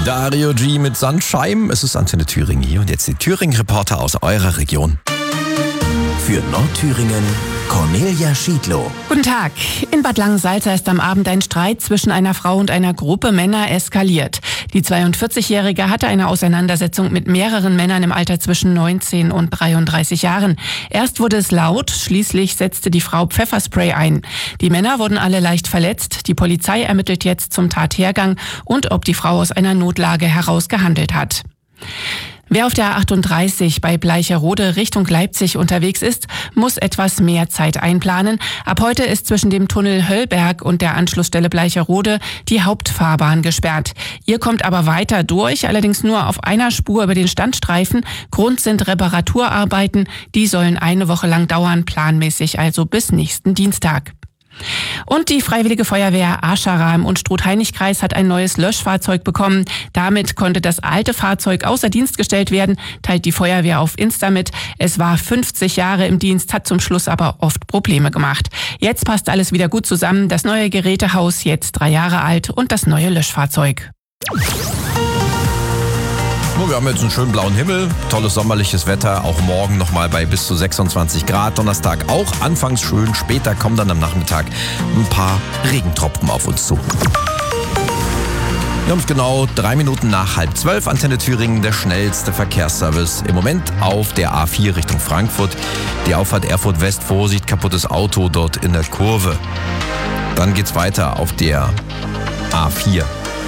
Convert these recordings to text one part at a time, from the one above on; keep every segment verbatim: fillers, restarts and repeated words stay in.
Dario G mit Sandscheim. Es ist Antenne Thüringen hier und jetzt die Thüringen-Reporter aus eurer Region. Für Nordthüringen Cornelia Schiedlow. Guten Tag. In Bad Langensalza ist am Abend ein Streit zwischen einer Frau und einer Gruppe Männer eskaliert. Die zweiundvierzigjährige hatte eine Auseinandersetzung mit mehreren Männern im Alter zwischen neunzehn und dreiunddreißig Jahren. Erst wurde es laut, schließlich setzte die Frau Pfefferspray ein. Die Männer wurden alle leicht verletzt. Die Polizei ermittelt jetzt zum Tathergang und ob die Frau aus einer Notlage heraus gehandelt hat. Wer auf der A achtunddreißig bei Bleicherode Richtung Leipzig unterwegs ist, muss etwas mehr Zeit einplanen. Ab heute ist zwischen dem Tunnel Höllberg und der Anschlussstelle Bleicherode die Hauptfahrbahn gesperrt. Ihr kommt aber weiter durch, allerdings nur auf einer Spur über den Standstreifen. Grund sind Reparaturarbeiten, die sollen eine Woche lang dauern, planmäßig also bis nächsten Dienstag. Und die Freiwillige Feuerwehr Aschara im Unstrut-Heinig-Kreis hat ein neues Löschfahrzeug bekommen. Damit konnte das alte Fahrzeug außer Dienst gestellt werden, teilt die Feuerwehr auf Insta mit. Es war fünfzig Jahre im Dienst, hat zum Schluss aber oft Probleme gemacht. Jetzt passt alles wieder gut zusammen. Das neue Gerätehaus, jetzt drei Jahre alt, und das neue Löschfahrzeug. Wir haben jetzt einen schönen blauen Himmel, tolles sommerliches Wetter, auch morgen nochmal bei bis zu sechsundzwanzig Grad. Donnerstag auch anfangs schön, später kommen dann am Nachmittag ein paar Regentropfen auf uns zu. Wir haben es genau drei Minuten nach halb zwölf. Antenne Thüringen, der schnellste Verkehrsservice. Im Moment auf der A vier Richtung Frankfurt. Die Auffahrt Erfurt West, Vorsicht, kaputtes Auto dort in der Kurve. Dann geht's weiter auf der A vier.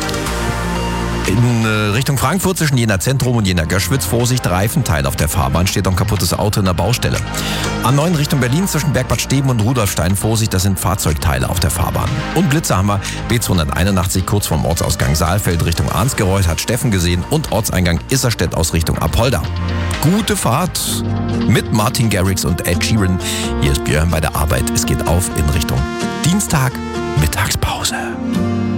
In Richtung Frankfurt zwischen Jena Zentrum und Jena Göschwitz, Vorsicht, Reifenteil auf der Fahrbahn, steht ein kaputtes Auto in der Baustelle. A neun Richtung Berlin zwischen Bergbad Steben und Rudolfstein, Vorsicht, das sind Fahrzeugteile auf der Fahrbahn. Und Blitze haben wir, B zweihunderteinundachtzig kurz vorm Ortsausgang Saalfeld Richtung Arnsgereuth hat Steffen gesehen und Ortseingang Isserstedt aus Richtung Apolda. Gute Fahrt mit Martin Garrix und Ed Sheeran. Hier ist Björn bei der Arbeit. Es geht auf in Richtung Dienstag, Mittagspause.